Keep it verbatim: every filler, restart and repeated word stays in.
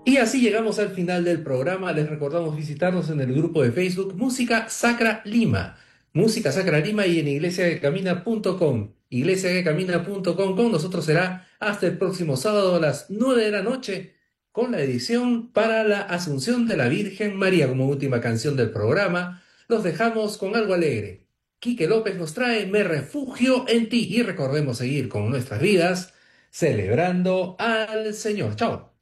Y así llegamos al final del programa. Les recordamos visitarnos en el grupo de Facebook Música Sacra Lima. Música Sacra Lima y en iglesia que camina punto com. iglesia que camina punto com con nosotros será hasta el próximo sábado a las nueve de la noche con la edición para la Asunción de la Virgen María como última canción del programa. Los dejamos con algo alegre. Quique López nos trae Me refugio en ti y recordemos seguir con nuestras vidas celebrando al Señor. Chao.